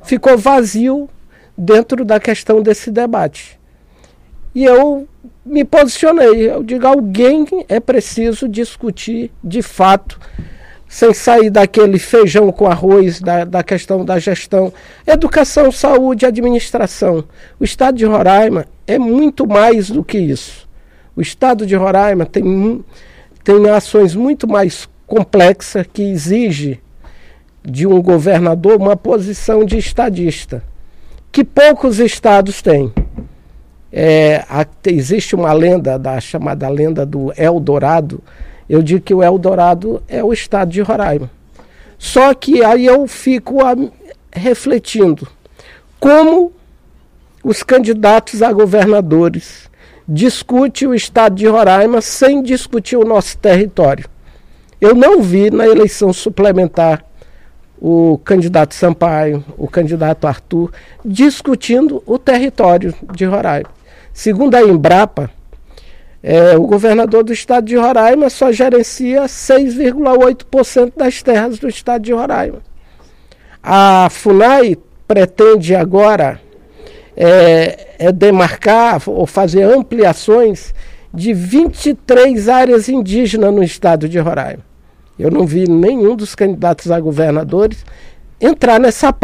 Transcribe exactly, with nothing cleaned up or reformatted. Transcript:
ficou vazio dentro da questão desse debate. E eu me posicionei, eu digo, alguém é preciso discutir de fato, sem sair daquele feijão com arroz, da, da questão da gestão, educação, saúde, administração. O Estado de Roraima é muito mais do que isso. O Estado de Roraima tem, tem ações muito mais complexas que exige de um governador uma posição de estadista, que poucos estados têm. É, a, existe uma lenda, da, chamada lenda do Eldorado. Eu digo que o Eldorado é o estado de Roraima. Só que aí eu fico a, refletindo como os candidatos a governadores discutem o estado de Roraima sem discutir o nosso território. Eu não vi na eleição suplementar o candidato Sampaio, o candidato Arthur, discutindo o território de Roraima. Segundo a Embrapa, é, o governador do estado de Roraima só gerencia seis vírgula oito por cento das terras do estado de Roraima. A FUNAI pretende agora é, é demarcar ou fazer ampliações de vinte e três áreas indígenas no estado de Roraima. Eu não vi nenhum dos candidatos a governadores entrar nessa parte.